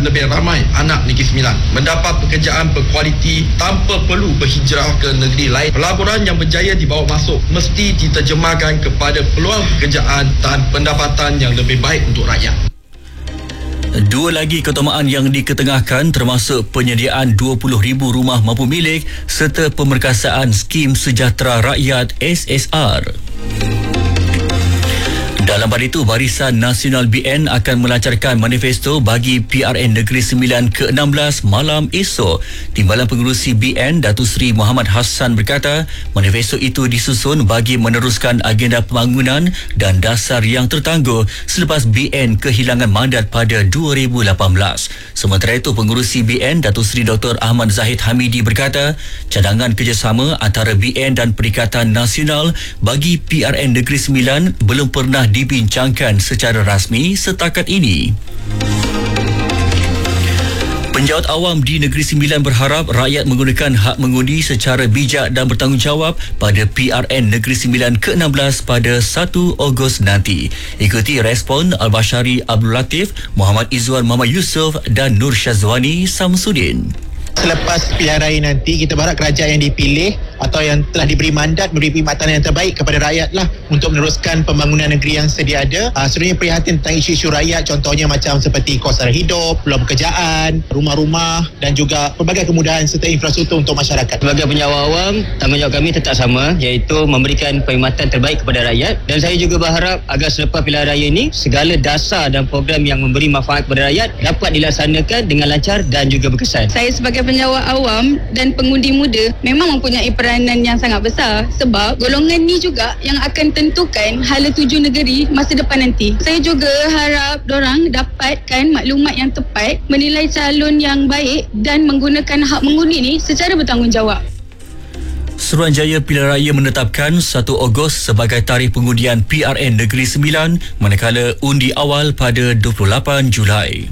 lebih ramai anak Negeri Sembilan mendapat pekerjaan berkualiti tanpa perlu berhijrah ke negeri lain. Pelaburan yang berjaya dibawa masuk mesti diterjemahkan kepada peluang pekerjaan dan pendapatan yang lebih baik untuk rakyat. Dua lagi keutamaan yang diketengahkan termasuk penyediaan 20,000 rumah mampu milik serta pemerkasaan skim sejahtera rakyat SSR. Dalam pada itu, Barisan Nasional BN akan melancarkan manifesto bagi PRN Negeri Sembilan ke-16 malam esok. Timbalan Pengerusi BN, Datuk Seri Muhammad Hassan berkata, manifesto itu disusun bagi meneruskan agenda pembangunan dan dasar yang tertangguh selepas BN kehilangan mandat pada 2018. Sementara itu, Pengerusi BN, Datuk Seri Dr. Ahmad Zahid Hamidi berkata, cadangan kerjasama antara BN dan Perikatan Nasional bagi PRN Negeri Sembilan belum pernah dibincangkan secara rasmi setakat ini. Penjawat awam di Negeri Sembilan berharap rakyat menggunakan hak mengundi secara bijak dan bertanggungjawab pada PRN Negeri Sembilan ke-16 pada 1 Ogos nanti. Ikuti respon Al-Bashari Abdul Latif, Muhammad Izzuan Muhammad Yusof dan Nur Syazwani Samsudin. Selepas pilihan raya nanti, kita berharap kerajaan yang dipilih atau yang telah diberi mandat memberi perkhidmatan yang terbaik kepada rakyat lah untuk meneruskan pembangunan negeri yang sedia ada. Sebenarnya prihatin tentang isu-isu rakyat, contohnya macam seperti kos sara hidup, peluang pekerjaan, rumah-rumah dan juga pelbagai kemudahan serta infrastruktur untuk masyarakat. Sebagai penjawat awam, tanggungjawab kami tetap sama, iaitu memberikan perkhidmatan terbaik kepada rakyat, dan saya juga berharap agar selepas pilihan raya ini segala dasar dan program yang memberi manfaat kepada rakyat dapat dilaksanakan dengan lancar dan juga berkesan. Saya sebagai penjawat awam dan pengundi muda memang mempunyai peranan yang sangat besar sebab golongan ni juga yang akan tentukan hala tuju negeri masa depan nanti. Saya juga harap dorang dapatkan maklumat yang tepat, menilai calon yang baik dan menggunakan hak mengundi ni secara bertanggungjawab. Suruhanjaya Pilihan Raya menetapkan 1 Ogos sebagai tarikh pengundian PRN Negeri Sembilan manakala undi awal pada 28 Julai.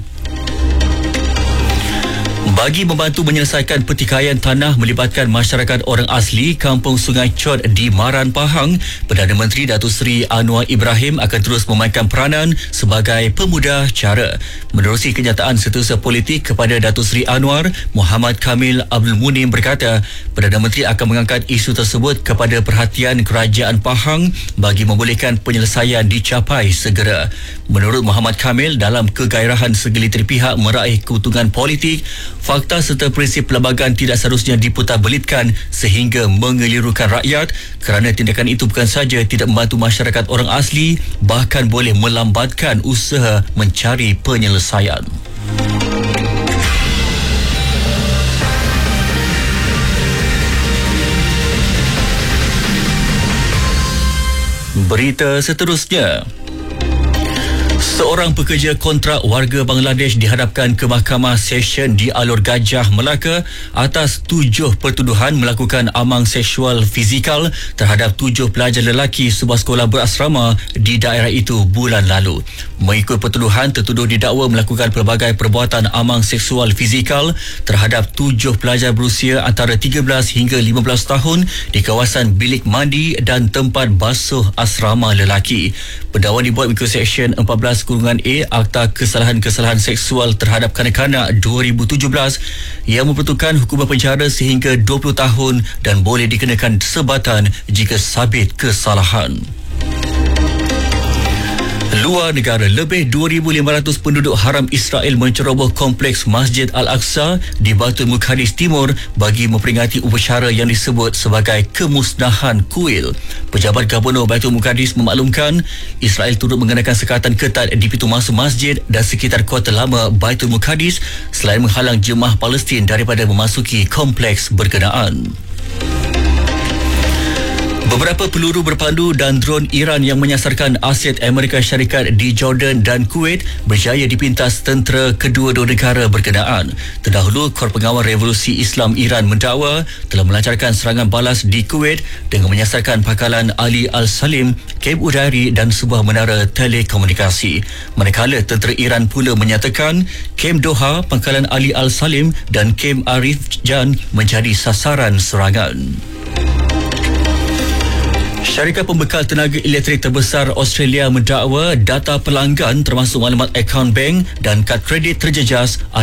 Bagi membantu menyelesaikan pertikaian tanah melibatkan masyarakat orang asli Kampung Sungai Cot di Maran, Pahang, Perdana Menteri Datuk Seri Anwar Ibrahim akan terus memainkan peranan sebagai pemudah cara. Menerusi kenyataan Setiausaha Politik kepada Datuk Seri Anwar, Muhammad Kamil Abdul Munim berkata, Perdana Menteri akan mengangkat isu tersebut kepada perhatian Kerajaan Pahang bagi membolehkan penyelesaian dicapai segera. Menurut Muhammad Kamil, dalam kegairahan segelintir pihak meraih keuntungan politik, fakta serta prinsip perlembagaan tidak seharusnya diputarbelitkan sehingga mengelirukan rakyat kerana tindakan itu bukan saja tidak membantu masyarakat orang asli, bahkan boleh melambatkan usaha mencari penyelesaian. Berita seterusnya. Seorang pekerja kontrak warga Bangladesh dihadapkan ke Mahkamah Session di Alor Gajah, Melaka atas 7 pertuduhan melakukan amang seksual fizikal terhadap 7 pelajar lelaki sebuah sekolah berasrama di daerah itu bulan lalu. Mengikut pertuduhan, tertuduh didakwa melakukan pelbagai perbuatan amang seksual fizikal terhadap 7 pelajar berusia antara 13 hingga 15 tahun di kawasan bilik mandi dan tempat basuh asrama lelaki. Pendakwa dibuat mengikut Seksyen 14-A Akta Kesalahan-Kesalahan Seksual Terhadap Kanak-kanak 2017 yang memperuntukkan hukuman penjara sehingga 20 tahun dan boleh dikenakan sebatan jika sabit kesalahan. Luar negara, lebih 2,500 penduduk haram Israel menceroboh kompleks Masjid Al-Aqsa di Baitul Muqaddis Timur bagi memperingati upacara yang disebut sebagai kemusnahan kuil. Pejabat Gubernur Baitul Muqaddis memaklumkan Israel turut mengenakan sekatan ketat di pintu masuk masjid dan sekitar kota lama Baitul Muqaddis selain menghalang jemaah Palestin daripada memasuki kompleks berkenaan. Beberapa peluru berpandu dan dron Iran yang menyasarkan aset Amerika Syarikat di Jordan dan Kuwait berjaya dipintas tentera kedua-dua negara berkenaan. Terdahulu, Kor Pengawal Revolusi Islam Iran mendakwa telah melancarkan serangan balas di Kuwait dengan menyasarkan pangkalan Ali Al-Salim, kem udara dan sebuah menara telekomunikasi. Manakala tentera Iran pula menyatakan kem Doha, pangkalan Ali Al-Salim dan kem Arif Jan menjadi sasaran serangan. Syarikat pembekal tenaga elektrik terbesar Australia mendakwa data pelanggan termasuk maklumat akaun bank dan kad kredit terjejas